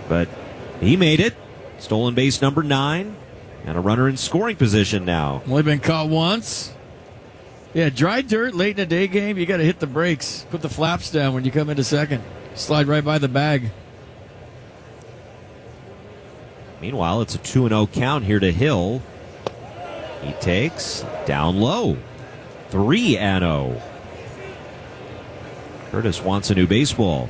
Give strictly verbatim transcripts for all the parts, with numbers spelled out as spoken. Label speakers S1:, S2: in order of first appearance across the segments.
S1: but he made it. Stolen base number nine, and a runner in scoring position now.
S2: Only been caught once. Yeah, dry dirt late in a day game, you got to hit the brakes. Put the flaps down when you come into second. Slide right by the bag.
S1: Meanwhile, it's a two and oh count here to Hill. He takes down low. three and oh. Curtis wants a new baseball.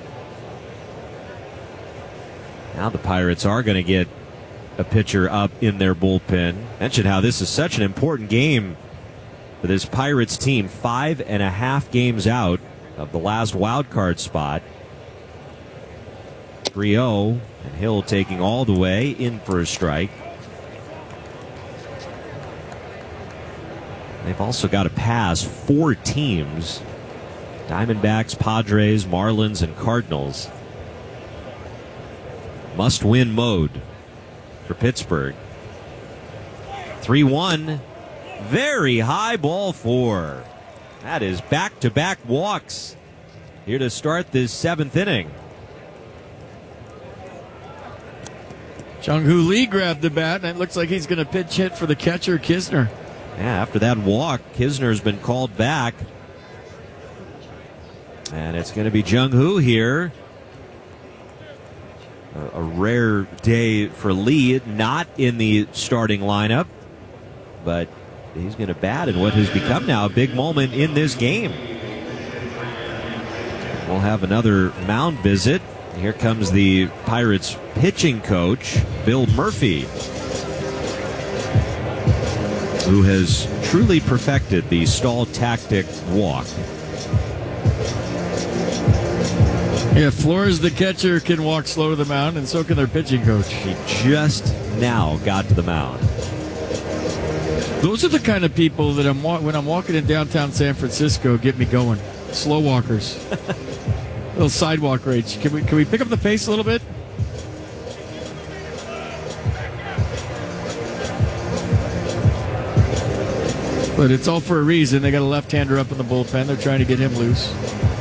S1: Now the Pirates are going to get a pitcher up in their bullpen. Mention how this is such an important game for this Pirates team. Five and a half games out of the last wild card spot. three oh, and Hill taking all the way in for a strike. They've also got to pass four teams: Diamondbacks, Padres, Marlins, and Cardinals. Must-win mode for Pittsburgh. three one. Very high, ball four. That is back-to-back walks here to start this seventh inning.
S2: Jung-Hoo Lee grabbed the bat, and it looks like he's going to pitch hit for the catcher, Kisner.
S1: Yeah, after that walk, Kisner's been called back. And it's going to be Jung-Hoo here. A, a rare day for Lee, not in the starting lineup. But he's going to bat in what has become now a big moment in this game. We'll have another mound visit. Here comes the Pirates pitching coach, Bill Murphy, who has truly perfected the stall tactic walk.
S2: Yeah, Flores, the catcher, can walk slow to the mound, and so can their pitching coach.
S1: He just now got to the mound.
S2: Those are the kind of people that I'm when I'm walking in downtown San Francisco get me going. Slow walkers. Little sidewalk rage. Can we can we pick up the pace a little bit? But it's all for a reason. They got a left-hander up in the bullpen. They're trying to get him loose.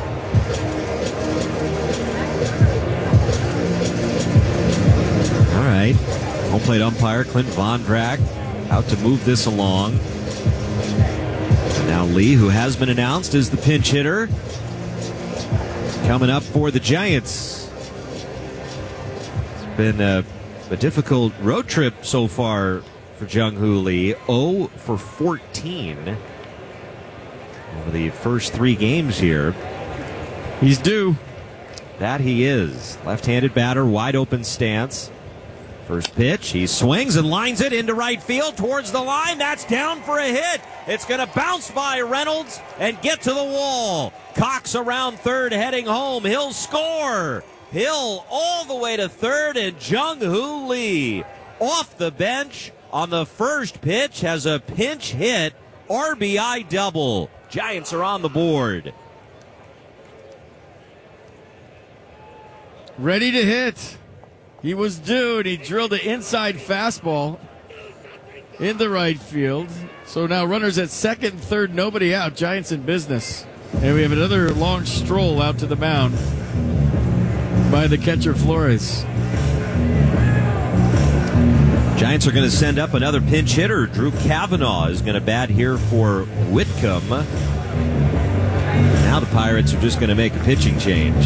S1: All right. Home plate umpire Clint Vondrack out to move this along. And now Lee, who has been announced as the pinch hitter, coming up for the Giants. It's been a, a difficult road trip so far for Jung-Hoo Lee. oh for fourteen over the first three games here.
S2: He's due.
S1: That he is. Left-handed batter, wide open stance. First pitch, he swings and lines it into right field towards the line. That's down for a hit. It's going to bounce by Reynolds and get to the wall. Cox around third, heading home. He'll score. Hill all the way to third, and Jung-Hoo Lee off the bench on the first pitch has a pinch hit, R B I double. Giants are on the board.
S2: Ready to hit. He was due, and he drilled the inside fastball in the right field. So now runners at second and third, nobody out. Giants in business. And we have another long stroll out to the mound by the catcher, Flores.
S1: Giants are going to send up another pinch hitter. Drew Kavanaugh is going to bat here for Whitcomb. Now the Pirates are just going to make a pitching change.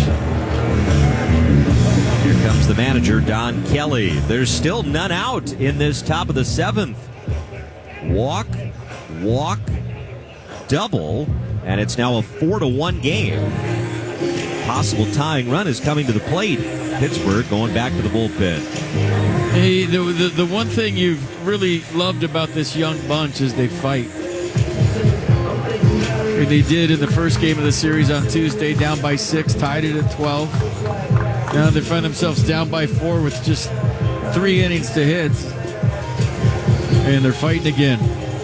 S1: Here comes the manager, Don Kelly. There's still none out in this top of the seventh. Walk, walk, double, and it's now a four to one game. Possible tying run is coming to the plate. Pittsburgh going back to the bullpen.
S2: Hey, the, the, the one thing you've really loved about this young bunch is they fight. And they did in the first game of the series on Tuesday, down by six, tied it at twelve. Now they find themselves down by four with just three innings to hit. And they're fighting again.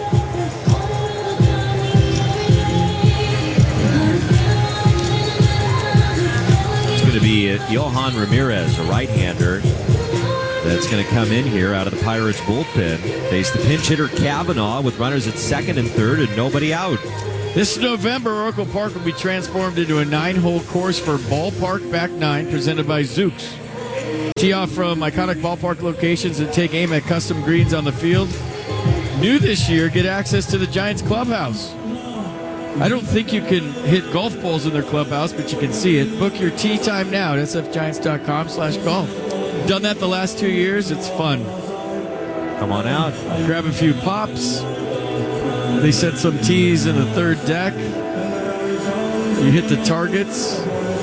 S1: It's going to be Yohan Ramirez, a right-hander, that's going to come in here out of the Pirates bullpen. Face the pinch hitter Kavanaugh with runners at second and third and nobody out.
S2: This November, Oracle Park will be transformed into a nine-hole course for Ballpark Back Nine, presented by Zooks. Tee off from iconic ballpark locations and take aim at custom greens on the field. New this year, get access to the Giants clubhouse. I don't think you can hit golf balls in their clubhouse, but you can see it. Book your tee time now at s f giants dot com slash golf. Done that the last two years. It's fun.
S1: Come on out.
S2: Grab a few pops. They set some tees in the third deck. You hit the targets.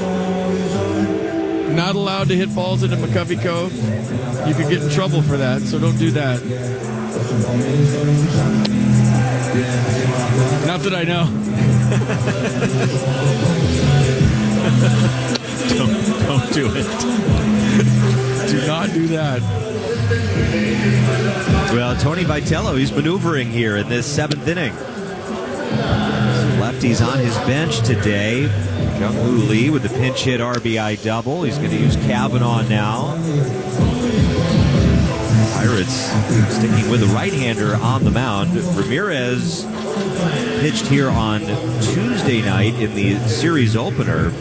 S2: Not allowed to hit balls into McCovey Cove. You could get in trouble for that, so don't do that. Not that I know.
S1: don't, don't do it.
S2: Do not do that.
S1: Well, Tony Vitello, he's maneuvering here in this seventh inning. Lefty's on his bench today. Jung-Hoo Lee with the pinch hit R B I double. He's going to use Cavanaugh now. Pirates sticking with the right-hander on the mound. Ramirez pitched here on Tuesday night in the series opener.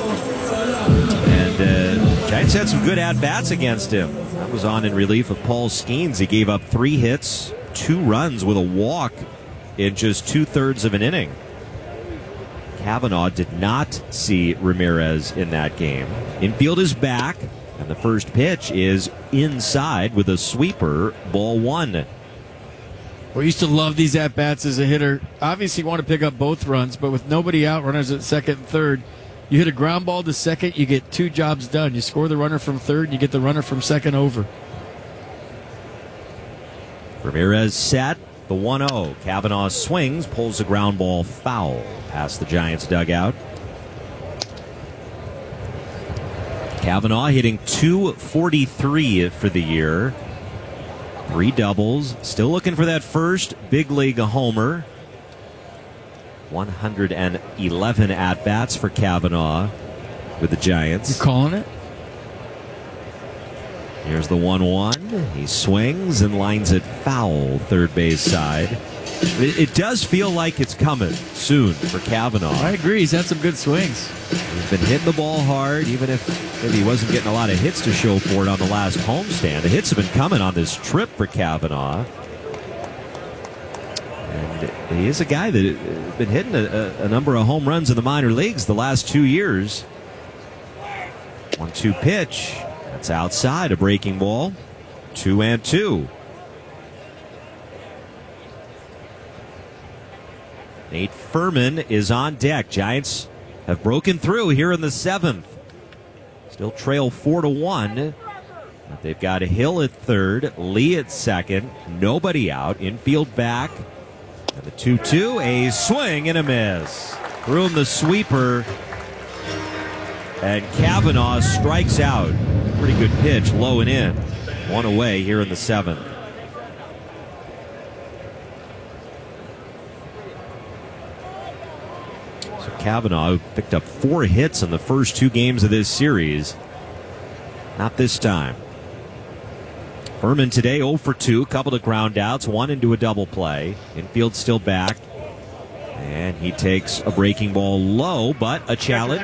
S1: And uh, Giants had some good at-bats against him. That was on in relief of Paul Skeens. He gave up three hits, two runs with a walk in just two-thirds of an inning. Cavanaugh did not see Ramirez in that game. Infield is back, and the first pitch is inside with a sweeper, ball one.
S2: We used to love these at-bats as a hitter. Obviously, you want to pick up both runs, but with nobody out, runners at second and third, you hit a ground ball to second, you get two jobs done. You score the runner from third, you get the runner from second over.
S1: Ramirez set, the one oh. Cavanaugh swings, pulls the ground ball foul past the Giants dugout. Cavanaugh hitting two forty-three for the year. Three doubles. Still looking for that first big league homer. one hundred eleven at-bats for Cavanaugh with the Giants.
S2: You calling it?
S1: Here's the one one. He swings and lines it foul, third base side. It, it does feel like it's coming soon for Cavanaugh.
S2: I agree. He's had some good swings.
S1: He's been hitting the ball hard, even if maybe he wasn't getting a lot of hits to show for it on the last homestand. The hits have been coming on this trip for Cavanaugh. And he is a guy that has been hitting a, a number of home runs in the minor leagues the last two years. one two pitch. That's outside, a breaking ball. Two and two. Nate Furman is on deck. Giants have broken through here in the seventh. Still trail four to one. But they've got Hill at third, Lee at second, nobody out. Infield back. And the two two, a swing and a miss. Threw him the sweeper. And Cavanaugh strikes out. Pretty good pitch, low and in. One away here in the seventh. So Cavanaugh picked up four hits in the first two games of this series. Not this time. Furman today oh for two, couple of ground outs, one into a double play. Infield still back. And he takes a breaking ball low, but a challenge.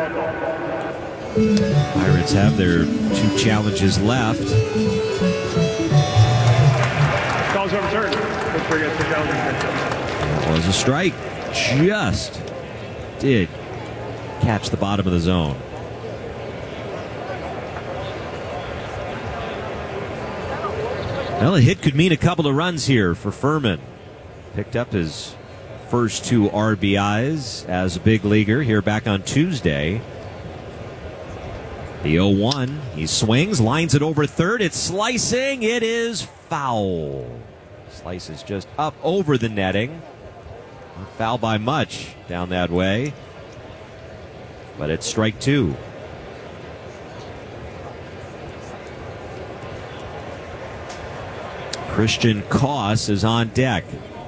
S1: Pirates have their two challenges left.
S3: Calls overturned.
S1: That was a strike. Just did catch the bottom of the zone. Well, a hit could mean a couple of runs here for Furman. Picked up his first two R B Is as a big leaguer here back on Tuesday. The oh one, he swings, lines it over third. It's slicing. It is foul. Slices just up over the netting. Not foul by much down that way. But it's strike two. Christian Koss is on deck.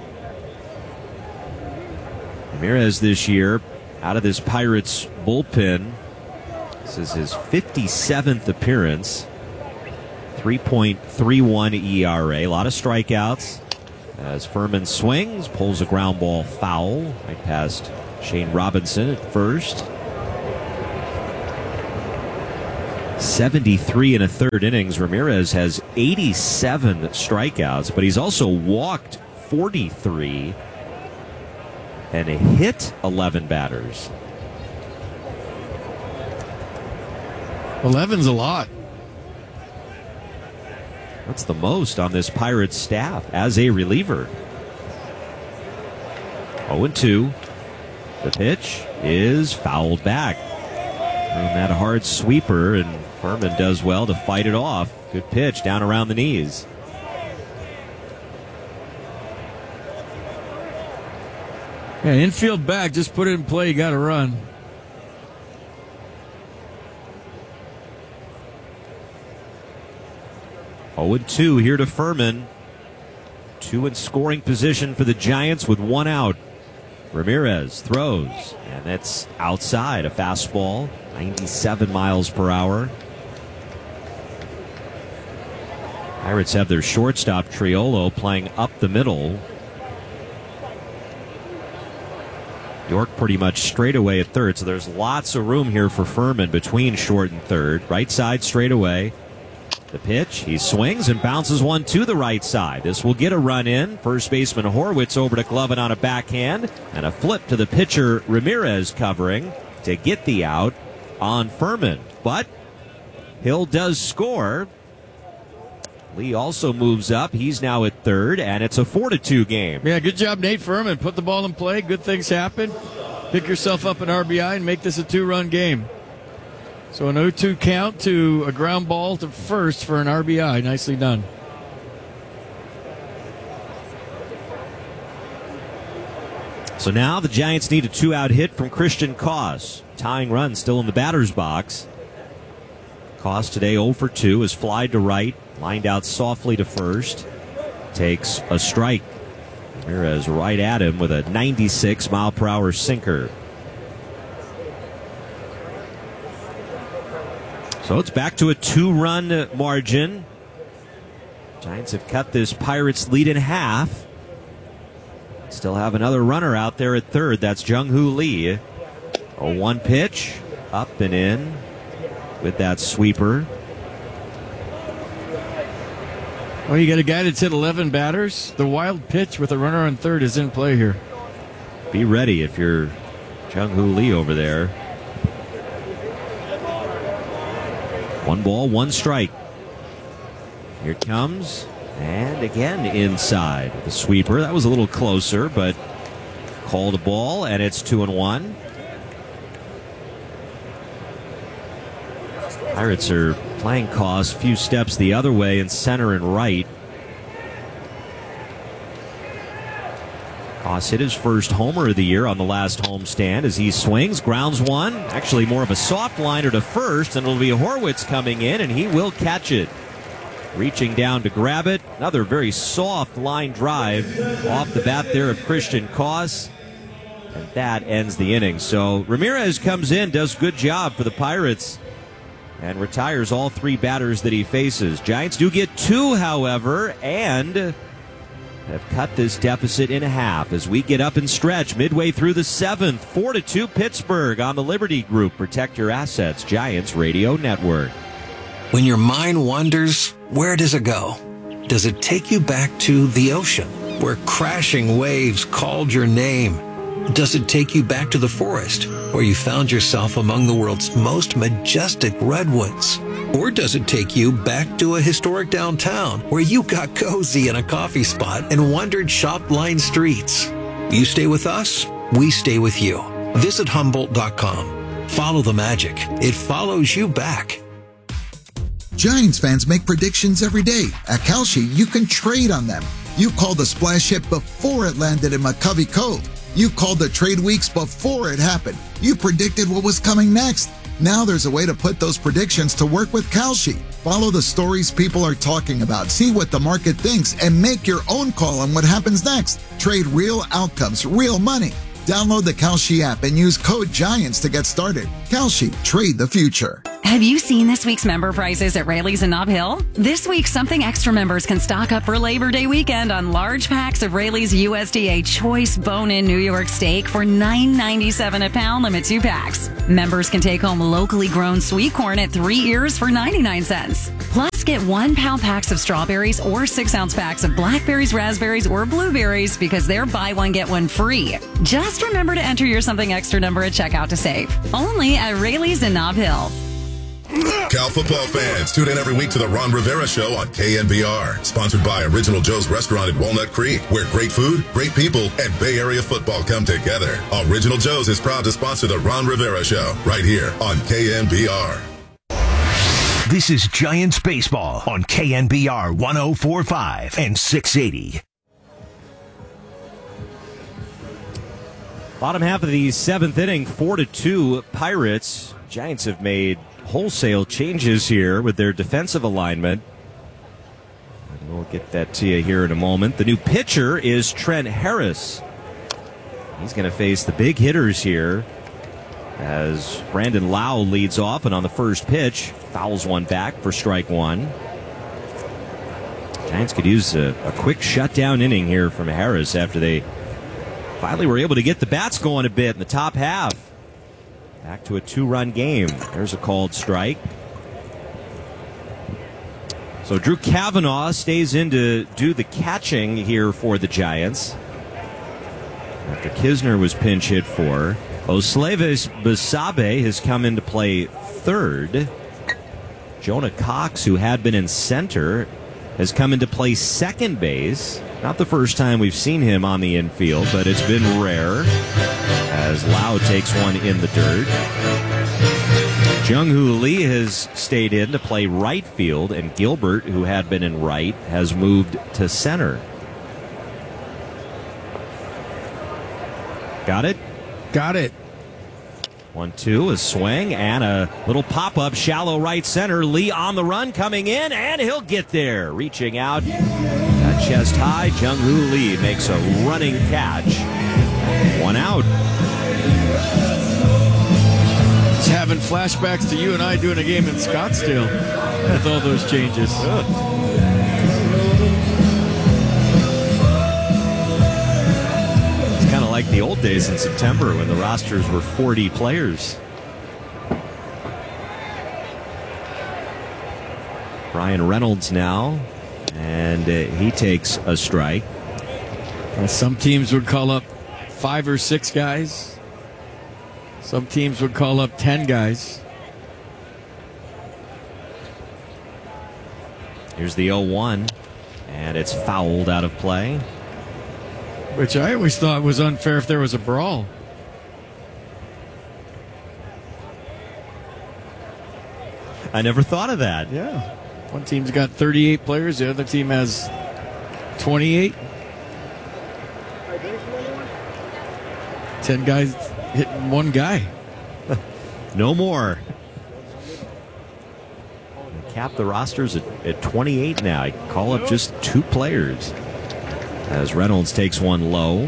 S1: Ramirez this year out of this Pirates bullpen. This is his fifty-seventh appearance. three point three one E R A. A lot of strikeouts. As Furman swings, pulls a ground ball foul right past Shane Robinson at first. seventy-three in a third innings. Ramirez has eighty-seven strikeouts, but he's also walked forty-three and hit eleven batters.
S2: eleven's a lot.
S1: That's the most on this Pirates staff as a reliever. oh and two. The pitch is fouled back. And that hard sweeper, and Furman does well to fight it off. Good pitch down around the knees.
S2: Yeah, infield back, just put it in play, you got to run.
S1: oh and two here to Furman. Two in scoring position for the Giants with one out. Ramirez throws, and it's outside. A fastball, ninety-seven miles per hour. Pirates have their shortstop, Triolo, playing up the middle. York pretty much straight away at third, so there's lots of room here for Furman between short and third. Right side straight away. The pitch, he swings and bounces one to the right side. This will get a run in. First baseman Horwitz over to Glovin on a backhand, and a flip to the pitcher Ramirez covering to get the out on Furman. But Hill does score. Lee also moves up. He's now at third, and it's a four to two game.
S2: Yeah, good job, Nate Furman. Put the ball in play. Good things happen. Pick yourself up an R B I and make this a two-run game. So an oh two count to a ground ball to first for an R B I. Nicely done.
S1: So now the Giants need a two-out hit from Christian Koss. Tying run still in the batter's box. Koss today oh for two, is flied to right, lined out softly to first. Takes a strike. Ramirez right at him with a ninety-six mile per hour sinker. So it's back to a two-run margin. Giants have cut this Pirates lead in half. Still have another runner out there at third. That's Jung-Hoo Lee. A one pitch, up and in with that sweeper.
S2: Well, you got a guy that's hit eleven batters. The wild pitch with a runner on third is in play here.
S1: Be ready if you're Jung-Hoo Lee over there. One ball, one strike. Here it comes. And again inside. The sweeper. That was a little closer, but called a ball, and it's two and one. Pirates are playing Koss a few steps the other way in center and right. Koss hit his first homer of the year on the last homestand as he swings, grounds one. Actually more of a soft liner to first, and it'll be Horwitz coming in, and he will catch it. Reaching down to grab it. Another very soft line drive off the bat there of Christian Koss. And that ends the inning. So Ramirez comes in, does a good job for the Pirates, and retires all three batters that he faces. Giants do get two, however, and have cut this deficit in half as we get up and stretch midway through the seventh. four to two Pittsburgh on the Liberty Group. Protect your assets. Giants Radio Network.
S4: When your mind wanders, where does it go? Does it take you back to the ocean, where crashing waves called your name? Does it take you back to the forest, where you found yourself among the world's most majestic redwoods? Or does it take you back to a historic downtown, where you got cozy in a coffee spot and wandered shop-lined streets? You stay with us, we stay with you. Visit Humboldt dot com. Follow the magic. It follows you back.
S5: Giants fans make predictions every day. At Kalshi, you can trade on them. You called the splash hit before it landed in McCovey Cove. You called the trade weeks before it happened. You predicted what was coming next. Now there's a way to put those predictions to work with Kalshi. Follow the stories people are talking about, see what the market thinks, and make your own call on what happens next. Trade real outcomes, real money. Download the Kalshi app and use code GIANTS to get started. Kalshi, trade the future.
S6: Have you seen this week's member prices at Rayleigh's in Nob Hill? This week, Something Extra members can stock up for Labor Day weekend on large packs of Rayleigh's U S D A Choice Bone-In New York Steak for nine ninety-seven a pound, limit two packs. Members can take home locally grown sweet corn at three ears for ninety-nine cents. Plus, get one pound packs of strawberries or six ounce packs of blackberries, raspberries, or blueberries because they're buy one, get one free. Just remember to enter your Something Extra number at checkout to save. Only at Rayleigh's in Nob Hill.
S7: Cal football fans, tune in every week to the Ron Rivera Show on K N B R. Sponsored by Original Joe's Restaurant at Walnut Creek, where great food, great people, and Bay Area football come together. Original Joe's is proud to sponsor the Ron Rivera Show right here on K N B R.
S8: This is Giants Baseball on K N B R one oh four point five and six eighty.
S1: Bottom half of the seventh inning, four to two Pirates. Giants have made wholesale changes here with their defensive alignment. And we'll get that to you here in a moment. The new pitcher is Trent Harris. He's going to face the big hitters here as Brandon Lau leads off, and on the first pitch, fouls one back for strike one. Giants could use a, a quick shutdown inning here from Harris after they finally were able to get the bats going a bit in the top half. Back to a two-run game. There's a called strike. So Drew Kavanaugh stays in to do the catching here for the Giants after Kisner was pinch hit for. Osleves Basabe has come in to play third. Jonah Cox, who had been in center, has come in to play second base. Not the first time we've seen him on the infield, but it's been rare as Lau takes one in the dirt. Jung-Hoo Lee has stayed in to play right field, and Gilbert, who had been in right, has moved to center. Got it?
S2: Got it.
S1: One two, a swing and a little pop-up, shallow right center. Lee on the run, coming in, and he'll get there. Reaching out, at chest high, Jung-Hoo Lee makes a running catch. One out.
S2: Just having flashbacks to you and I doing a game in Scottsdale with all those changes.
S1: It's kind of like the old days in September when the rosters were forty players. Brian Reynolds now, and uh, he takes a strike.
S2: Some teams would call up five or six guys. Some teams would call up ten guys.
S1: Here's the oh one, and it's fouled out of play.
S2: Which I always thought was unfair if there was a brawl.
S1: I never thought of that.
S2: Yeah. One team's got thirty-eight players, the other team has twenty-eight. Ten guys hitting one guy.
S1: No more. Cap the rosters at, at twenty-eight now. I call up just two players as Reynolds takes one low.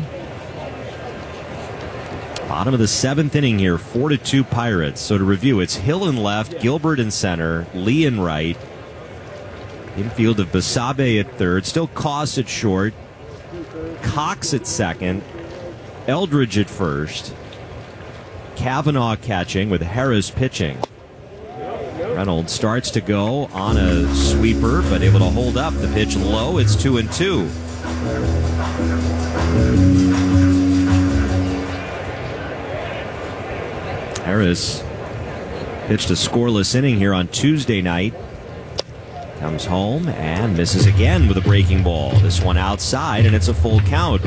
S1: Bottom of the seventh inning here, four to two Pirates. So to review, it's Hill in left, Gilbert in center, Lee in right. Infield of Basabe at third, still Koss at short, Cox at second, Eldridge at first, Kavanaugh catching with Harris pitching. Reynolds starts to go on a sweeper, but able to hold up the pitch low. It's two and two. Harris pitched a scoreless inning here on Tuesday night. Comes home and misses again with a breaking ball. This one outside, and it's a full count.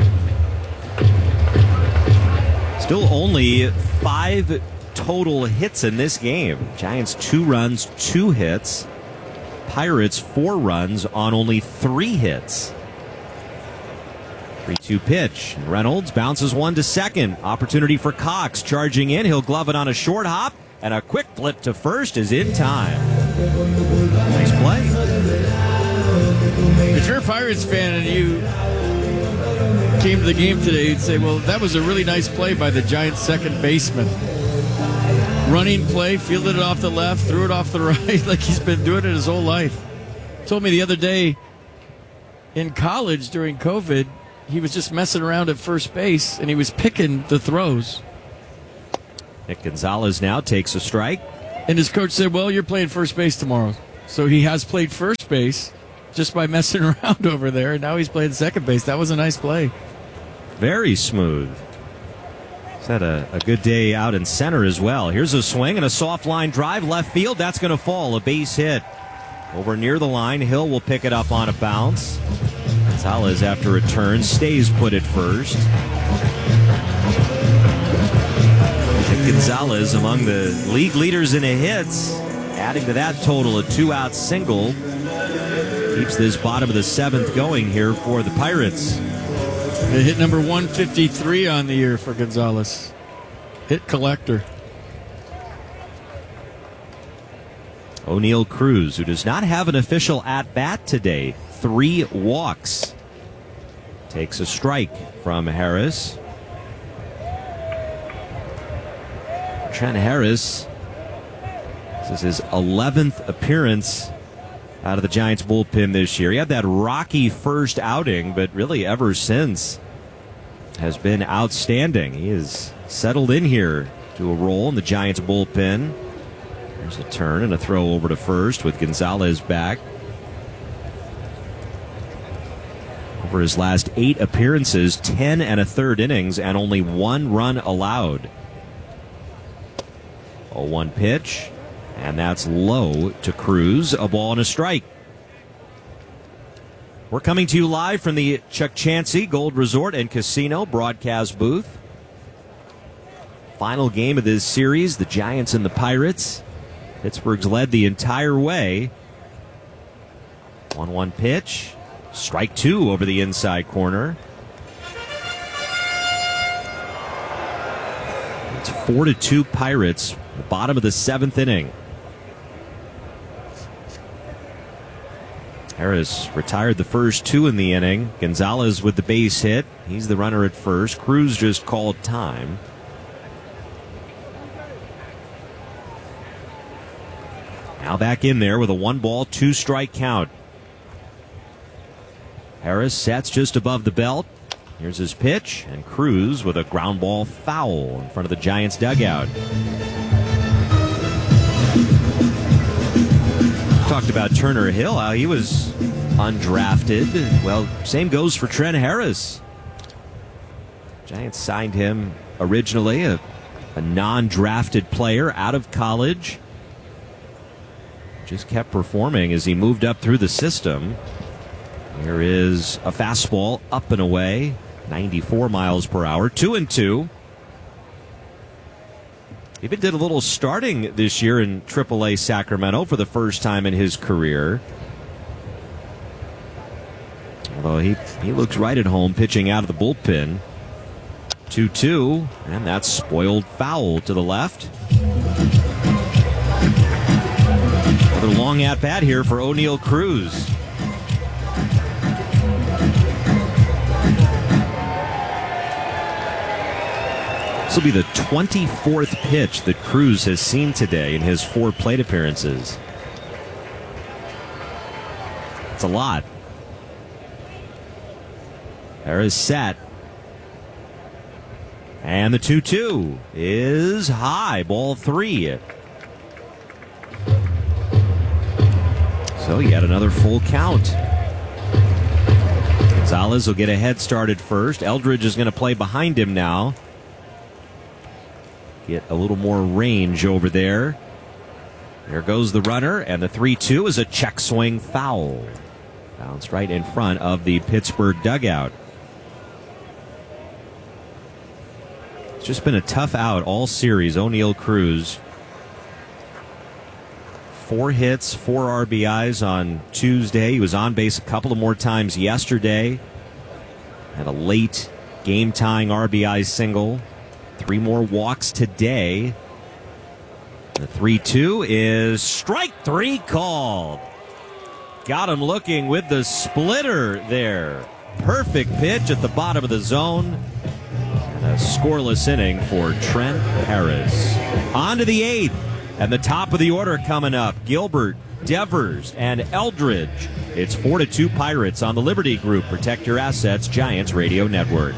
S1: Still only five total hits in this game. Giants two runs, two hits. Pirates four runs on only three hits. three two pitch. Reynolds bounces one to second. Opportunity for Cox charging in. He'll glove it on a short hop, and a quick flip to first is in time. Nice play.
S2: If you're a Pirates fan and you came to the game today, you'd say, well, that was a really nice play by the Giants second baseman. running play, fielded it off the left, threw it off the right, like he's been doing it his whole life. Told me the other day in college during COVID, he was just messing around at first base, and he was picking the throws.
S1: Nick Gonzalez now takes a strike.
S2: And his coach said, well, you're playing first base tomorrow. So he has played first base just by messing around over there, and now he's playing second base. That was a nice play.
S1: Very smooth. He's had a, a good day out in center as well. Here's a swing and a soft line drive. Left field, that's going to fall. A base hit. Over near the line, Hill will pick it up on a bounce. Gonzalez, after a turn, stays put at first. Nick Gonzalez among the league leaders in hits, adding to that total a two-out single. Keeps this bottom of the seventh going here for the Pirates.
S2: They hit number one fifty-three on the year for Gonzalez. Hit collector.
S1: O'Neill Cruz, who does not have an official at-bat today. Three walks. Takes a strike from Harris. Trent Harris, this is his eleventh appearance out of the Giants bullpen this year. He had that rocky first outing, but really ever since has been outstanding. He has settled in here to a role in the Giants bullpen. There's a turn and a throw over to first with Gonzalez back. Over his last eight appearances, ten and a third innings, and only one run allowed. oh one pitch, and that's low to Cruz. A ball and a strike. We're coming to you live from the Chuck Chansey Gold Resort and Casino broadcast booth. Final game of this series, the Giants and the Pirates. Pittsburgh's led the entire way. one one pitch. Strike two over the inside corner. It's four to two Pirates, the bottom of the seventh inning. Harris retired the first two in the inning. Gonzalez with the base hit. He's the runner at first. Cruz just called time. Now back in there with a one ball, two strike count. Harris sets just above the belt. Here's his pitch, and Cruz with a ground ball foul in front of the Giants dugout. Talked about Turner Hill, how he was undrafted. Well, same goes for Trent Harris. Giants signed him originally, a, a non-drafted player out of college. Just kept performing as he moved up through the system. Here is a fastball up and away, ninety-four miles per hour, two and two. Even did a little starting this year in triple A Sacramento for the first time in his career. Although he, he looks right at home pitching out of the bullpen. two two, and that's spoiled foul to the left. Another long at-bat here for O'Neill Cruz. This will be the twenty-fourth pitch that Cruz has seen today in his four plate appearances. It's a lot. There is set. And the two two is high, ball three. So he had another full count. Gonzalez will get a head start at first. Eldridge is going to play behind him now. Get a little more range over there. There goes the runner, and the three two is a check swing foul. Bounced right in front of the Pittsburgh dugout. It's just been a tough out all series. O'Neill Cruz. Four hits, four R B Is on Tuesday. He was on base a couple of more times yesterday. Had a late game-tying R B I single. Three more walks today. The three two is strike three called. Got him looking with the splitter there. Perfect pitch at the bottom of the zone. A scoreless inning for Trent Harris. On to the eighth, and the top of the order coming up. Gilbert, Devers, and Eldridge. It's four to two Pirates on the Liberty Group. Protect your assets, Giants Radio Network.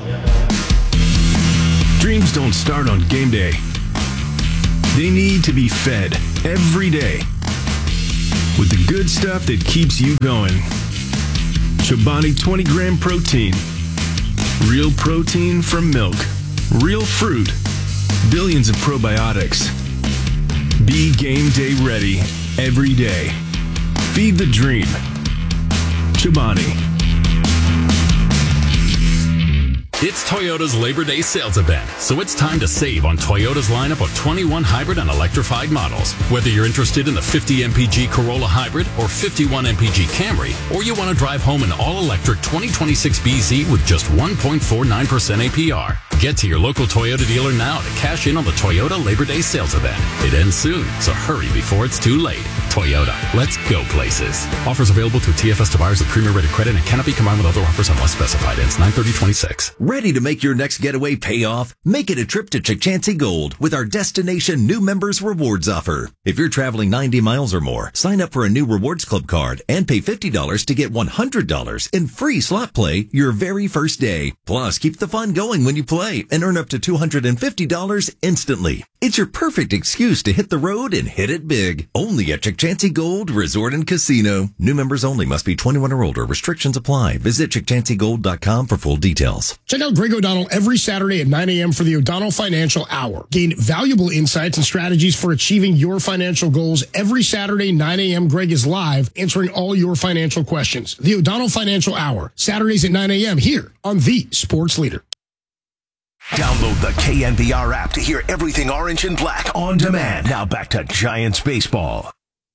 S9: Dreams don't start on game day. They need to be fed every day with the good stuff that keeps you going. Chobani twenty gram protein. Real protein from milk. Real fruit. Billions of probiotics. Be game day ready every day. Feed the dream. Chobani.
S10: It's Toyota's Labor Day sales event, so it's time to save on Toyota's lineup of twenty-one hybrid and electrified models. Whether you're interested in the fifty M P G Corolla Hybrid or fifty-one M P G Camry, or you want to drive home an all-electric twenty twenty-six B Z with just one point four nine percent A P R. Get to your local Toyota dealer now to cash in on the Toyota Labor Day sales event. It ends soon, so hurry before it's too late. Toyota, let's go places. Offers available through T F S to buyers with premier rated credit and cannot be combined with other offers unless specified. Ends nine thirty twenty-six.
S11: Ready to make your next getaway pay off? Make it a trip to Chukchansi Gold with our Destination New Members Rewards offer. If you're traveling ninety miles or more, sign up for a new Rewards Club card and pay fifty dollars to get one hundred dollars in free slot play your very first day. Plus, keep the fun going when you play and earn up to two hundred fifty dollars instantly. It's your perfect excuse to hit the road and hit it big. Only at Chukchansi Gold Resort and Casino. New members only. Must be twenty-one or older. Restrictions apply. Visit Chukchansi Gold dot com for full details.
S12: Check out Greg O'Donnell every Saturday at nine a.m. for the O'Donnell Financial Hour. Gain valuable insights and strategies for achieving your financial goals. Every Saturday, nine a.m. Greg is live answering all your financial questions. The O'Donnell Financial Hour. Saturdays at nine a.m. here on The Sports Leader.
S8: Download the K N B R app to hear everything orange and black on demand. Now back to Giants baseball.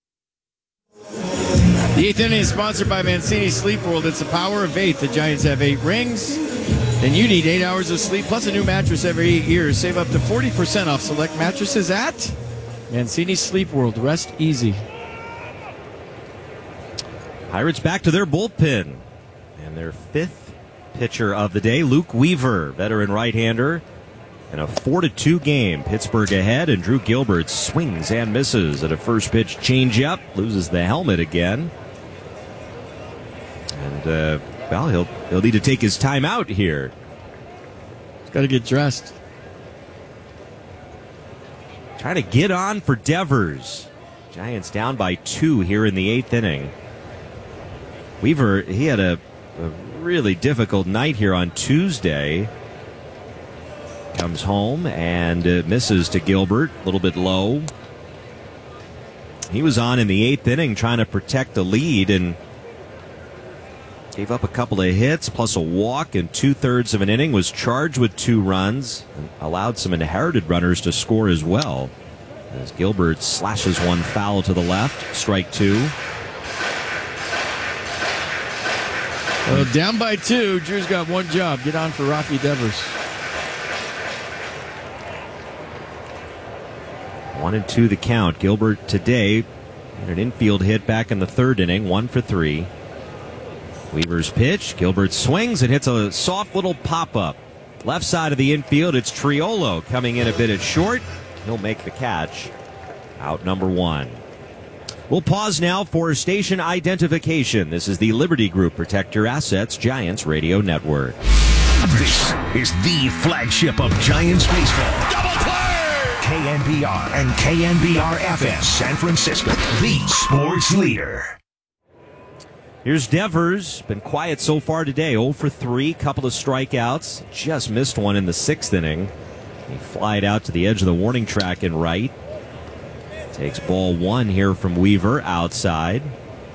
S2: The eighth inning is sponsored by Mancini Sleep World. It's the power of eight. The Giants have eight rings, and you need eight hours of sleep plus a new mattress every eight years. Save up to forty percent off select mattresses at Mancini Sleep World. Rest easy.
S1: Pirates back to their bullpen, and their fifth pitcher of the day, Luke Weaver, veteran right-hander, in a four to two game. Pittsburgh ahead, and Drew Gilbert swings and misses at a first pitch changeup, loses the helmet again. And, uh, well, he'll, he'll need to take his time out here.
S2: He's got to get dressed.
S1: Trying to get on for Devers. Giants down by two here in the eighth inning. Weaver, he had a, a really difficult night here on Tuesday. Comes home and uh, misses to Gilbert, a little bit low. He was on in the eighth inning trying to protect the lead and gave up a couple of hits plus a walk in two-thirds of an inning, was charged with two runs, and allowed some inherited runners to score as well. As Gilbert slashes one foul to the left, strike two.
S2: Well, down by two, Drew's got one job. Get on for Rafi Devers.
S1: One and two the count. Gilbert today had an infield hit back in the third inning, one for three. Weaver's pitch. Gilbert swings and hits a soft little pop-up. Left side of the infield, it's Triolo coming in a bit at short. He'll make the catch. Out number one. We'll pause now for station identification. This is the Liberty Group. Protect your assets, Giants Radio Network.
S8: This is the flagship of Giants baseball.
S10: Double play!
S8: K N B R and K N B R F M San Francisco, the sports leader.
S1: Here's Devers. Been quiet so far today. oh for three, couple of strikeouts. Just missed one in the sixth inning. He flied out to the edge of the warning track and right. Takes ball one here from Weaver outside.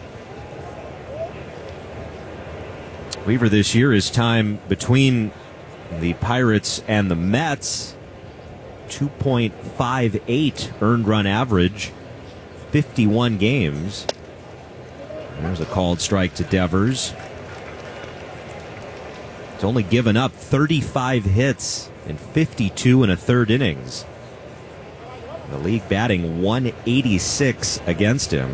S1: Weaver this year, his time between the Pirates and the Mets, two point five eight earned run average, fifty-one games. There's a called strike to Devers. He's only given up thirty-five hits in fifty-two and a third innings. The league batting one eighty-six against him.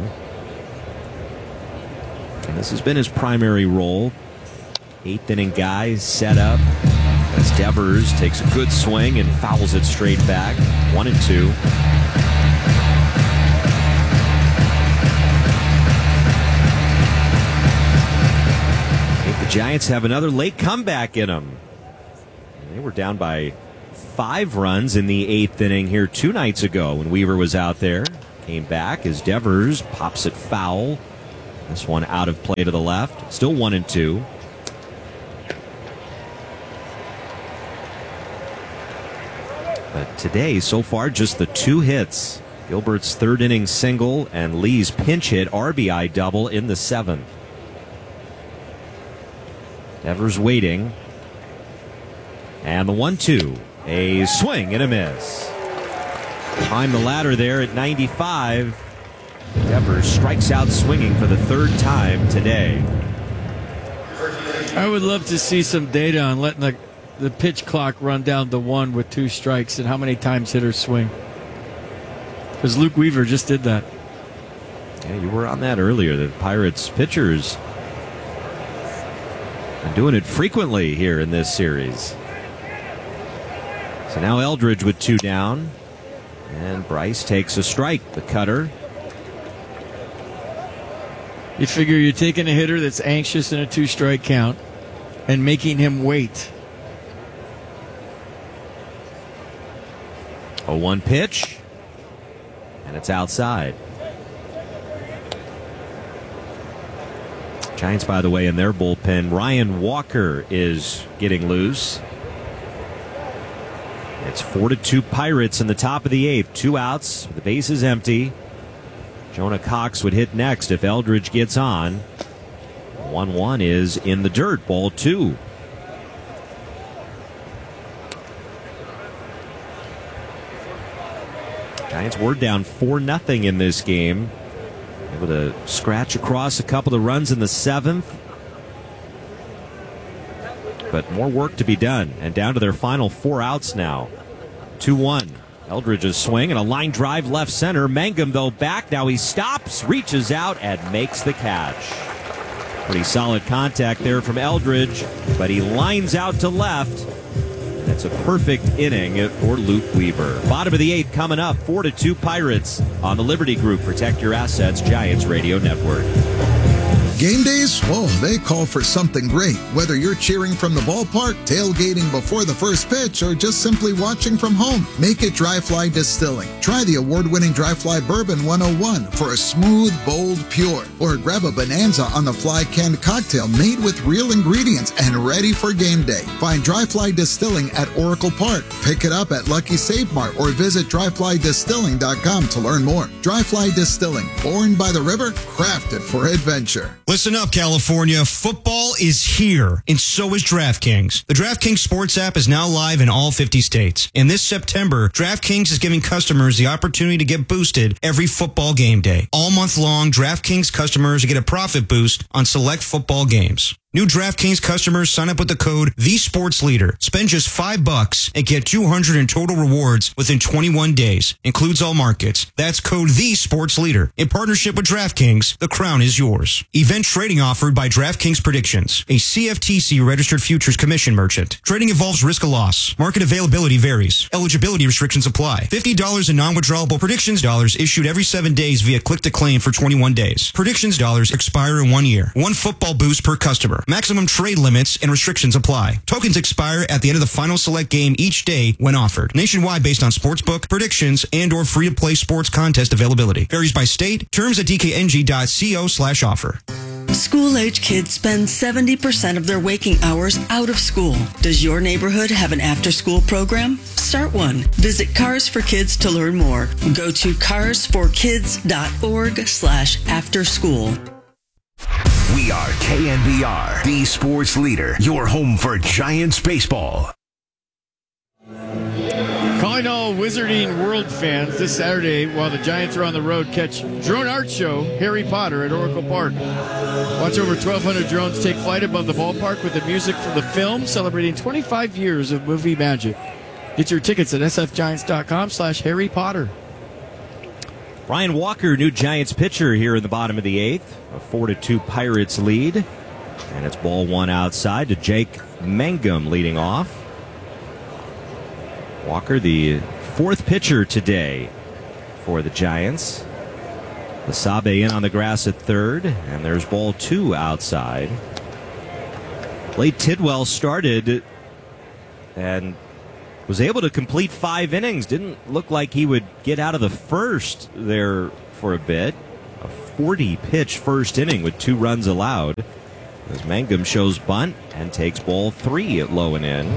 S1: And this has been his primary role. Eighth inning guy set up. As Devers takes a good swing and fouls it straight back. One and two. I think the Giants have another late comeback in them. They were down by five runs in the eighth inning here two nights ago when Weaver was out there. Came back as Devers pops it foul. This one out of play to the left. Still one and two. But today, so far, just the two hits. Gilbert's third inning single and Lee's pinch hit R B I double in the seventh. Devers waiting. And the one two. A swing and a miss. Climb the ladder there at ninety-five. Devers strikes out swinging for the third time today.
S2: I would love to see some data on letting the, the pitch clock run down to one with two strikes and how many times hitters swing. Because Luke Weaver just did that.
S1: Yeah, you were on that earlier. The Pirates pitchers are doing it frequently here in this series. So now Eldridge with two down. And Bryce takes a strike, the cutter.
S2: You figure you're taking a hitter that's anxious in a two-strike count and making him wait.
S1: oh one pitch. And it's outside. Giants, by the way, in their bullpen, Ryan Walker is getting loose. It's four to two Pirates in the top of the eighth. Two outs, the base is empty. Jonah Cox would hit next if Eldridge gets on. one one is in the dirt, ball two. Giants were down four nothing in this game. Able to scratch across a couple of runs in the seventh. But more work to be done, and down to their final four outs now. two one. Eldridge's swing and a line drive left center. Mangum, though, back. Now he stops, reaches out, and makes the catch. Pretty solid contact there from Eldridge, but he lines out to left. And it's a perfect inning for Luke Weaver. Bottom of the eighth coming up. four to two Pirates on the Liberty Group. Protect your assets, Giants Radio Network.
S5: Game days, well, they call for something great. Whether you're cheering from the ballpark, tailgating before the first pitch, or just simply watching from home, make it Dry Fly Distilling. Try the award-winning Dry Fly Bourbon one oh one for a smooth, bold, pure. Or grab a Bonanza on the Fly canned cocktail made with real ingredients and ready for game day. Find Dry Fly Distilling at Oracle Park. Pick it up at Lucky Save Mart or visit dry fly distilling dot com to learn more. Dry Fly Distilling, born by the river, crafted for adventure.
S13: Listen up, California. Football is here, and so is DraftKings. The DraftKings Sports app is now live in all fifty states. And this September, DraftKings is giving customers the opportunity to get boosted every football game day. All month long, DraftKings customers get a profit boost on select football games. New DraftKings customers sign up with the code TheSportsLeader. Spend just five bucks and get two hundred in total rewards within twenty-one days. Includes all markets. That's code TheSportsLeader. In partnership with DraftKings, the crown is yours. Event trading offered by DraftKings Predictions, a C F T C registered futures commission merchant. Trading involves risk of loss. Market availability varies. Eligibility restrictions apply. fifty dollars in non-withdrawable Predictions dollars issued every seven days via click to claim for twenty-one days. Predictions dollars expire in one year. One football boost per customer. Maximum trade limits and restrictions apply. Tokens expire at the end of the final select game each day when offered. Nationwide based on sportsbook, predictions, and or free-to-play sports contest availability. Varies by state. Terms at d k n g dot co slash offer.
S14: School-age kids spend seventy percent of their waking hours out of school. Does your neighborhood have an after-school program? Start one. Visit Cars for Kids to learn more. Go to cars for kids dot org slash after school.
S8: We are K N B R, the sports leader, your home for Giants baseball.
S2: Calling all Wizarding World fans this Saturday while the Giants are on the road, catch Drone Art Show, Harry Potter at Oracle Park. Watch over twelve hundred drones take flight above the ballpark with the music from the film celebrating twenty-five years of movie magic. Get your tickets at s f giants dot com slash Harry Potter.
S1: Ryan Walker, new Giants pitcher here in the bottom of the eighth. A four to two Pirates lead. And it's ball one outside to Jake Mangum leading off. Walker, the fourth pitcher today for the Giants. Basabe in on the grass at third, and there's ball two outside. Blake Tidwell started and was able to complete five innings. Didn't look like he would get out of the first there for a bit. A forty-pitch first inning with two runs allowed. As Mangum shows bunt and takes ball three at low and in.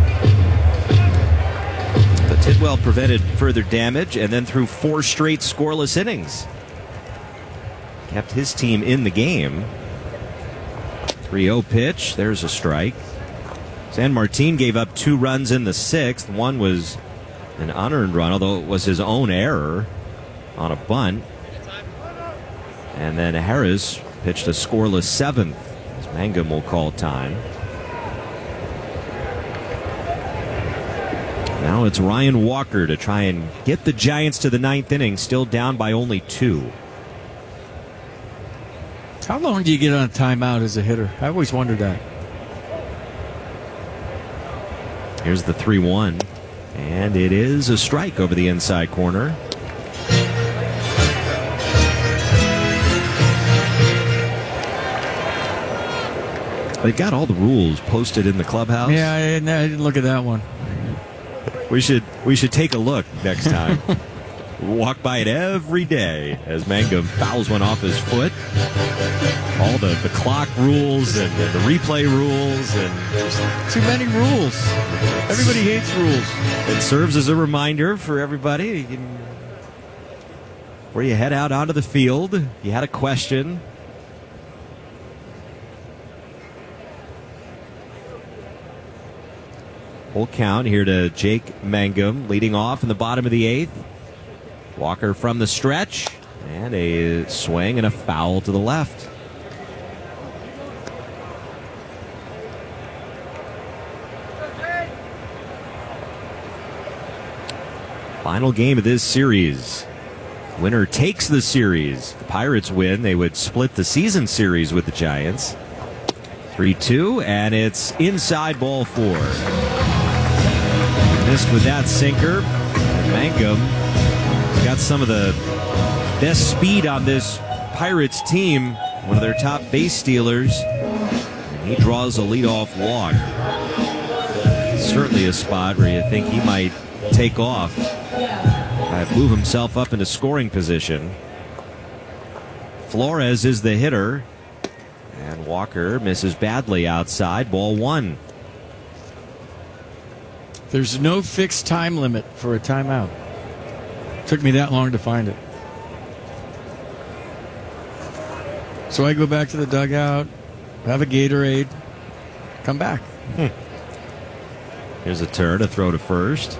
S1: But Tidwell prevented further damage and then threw four straight scoreless innings. Kept his team in the game. three oh pitch. There's a strike. San Martin gave up two runs in the sixth. One was an unearned run, although it was his own error on a bunt. And then Harris pitched a scoreless seventh. As Mangum will call time. Now it's Ryan Walker to try and get the Giants to the ninth inning, still down by only two.
S2: How long do you get on a timeout as a hitter? I always wondered that.
S1: Here's the three one, and it is a strike over the inside corner. They've got all the rules posted in the clubhouse.
S2: Yeah, I, I didn't look at that one.
S1: We should we should take a look next time. Walk by it every day as Mangum fouls one off his foot. All the, the clock rules and the replay rules and
S2: just too many rules. Everybody hates rules.
S1: It serves as a reminder for everybody. You can, before you head out onto the field, you had a question. Full count here to Jake Mangum, leading off in the bottom of the eighth. Walker from the stretch, and a swing and a foul to the left. Final game of this series. Winner takes the series. The Pirates win. They would split the season series with the Giants. three two, and it's inside ball four. Missed with that sinker. And Mangum got some of the best speed on this Pirates team. One of their top base stealers. And he draws a leadoff walk. Certainly a spot where you think he might take off. Uh, move himself up into scoring position. Flores is the hitter. And Walker misses badly outside. Ball one.
S2: There's no fixed time limit for a timeout. Took me that long to find it. So I go back to the dugout, have a Gatorade, come back.
S1: Hmm. Here's a turn, a throw to first.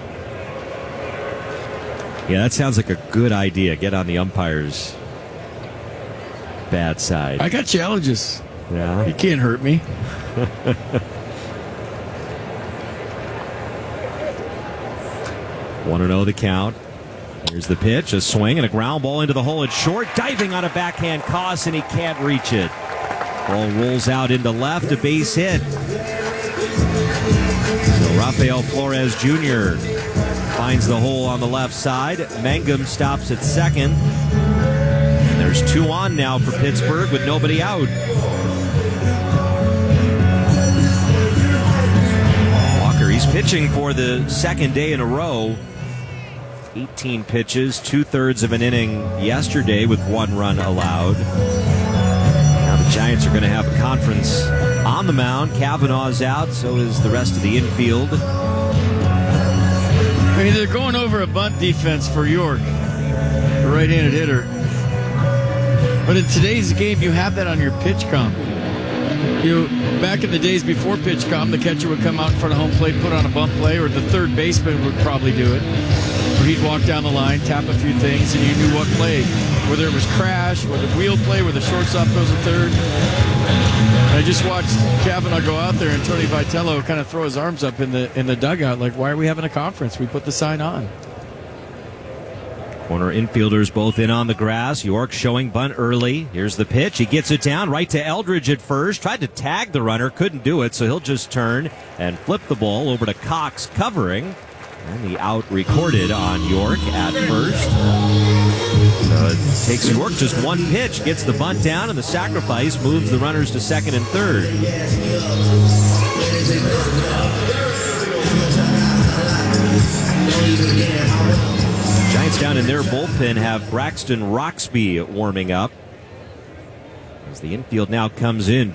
S1: Yeah, that sounds like a good idea. Get on the umpire's bad side.
S2: I got challenges.
S1: Yeah.
S2: You can't hurt me.
S1: one and oh the count. Here's the pitch, a swing and a ground ball into the hole at short. Diving on a backhand toss, and he can't reach it. Ball rolls out into left, a base hit. So Rafael Flores Junior finds the hole on the left side. Mangum stops at second. And there's two on now for Pittsburgh with nobody out. Walker, he's pitching for the second day in a row. eighteen pitches, two-thirds of an inning yesterday with one run allowed. Now the Giants are going to have a conference on the mound. Cavanaugh's out, so is the rest of the infield.
S2: I mean, they're going over a bunt defense for York, the right-handed hitter. But in today's game, you have that on your pitch comp. You know, back in the days before pitch comp, the catcher would come out in front of home plate, put on a bunt play, or the third baseman would probably do it. Or he'd walk down the line, tap a few things, and you knew what play. Whether it was crash, whether wheel play, where the shortstop goes to third. I just watched Kavanaugh go out there and Tony Vitello kind of throw his arms up in the in the dugout like, why are we having a conference? We put the sign on.
S1: Corner infielders both in on the grass. York showing bunt early. Here's the pitch. He gets it down right to Eldridge at first. Tried to tag the runner. Couldn't do it, so he'll just turn and flip the ball over to Cox covering. And the out recorded on York at first. So it takes York just one pitch, gets the bunt down, and the sacrifice moves the runners to second and third. Giants down in their bullpen have Braxton Roxby warming up. As the infield now comes in.